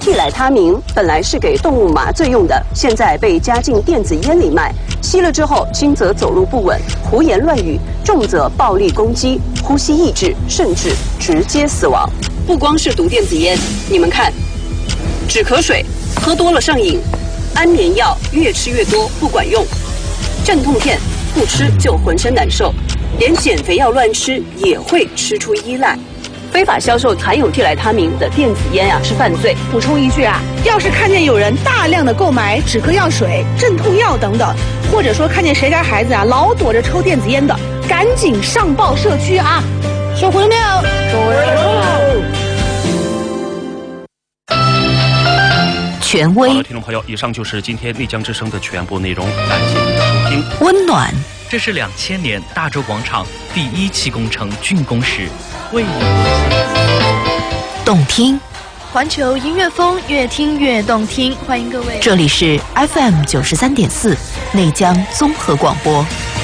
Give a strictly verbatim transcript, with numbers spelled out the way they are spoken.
替来他命本来是给动物麻醉用的，现在被加进电子烟里卖。吸了之后，轻则走路不稳、胡言乱语，重则暴力攻击、呼吸抑制，甚至直接死亡。不光是毒电子烟，你们看，止咳水喝多了上瘾，安眠药越吃越多不管用，镇痛片不吃就浑身难受，连减肥药乱吃也会吃出依赖。非法销售含有替来他命的电子烟啊是犯罪。 补充一句啊，要是看见有人大量的购买止咳药水、镇痛药等等，或者说看见谁家孩子啊老躲着抽电子烟的，赶紧上报社区啊！收回了没有？收回了。 权威。 好了，听众朋友，以上就是今天丽江之声的全部内容，感谢您的收听。 温暖。 这是两千年大洲广场第一期工程竣工时，为你动听。 环球音乐风，越听越动听，欢迎各位。 这里是 F M 九十三点四内江综合广播。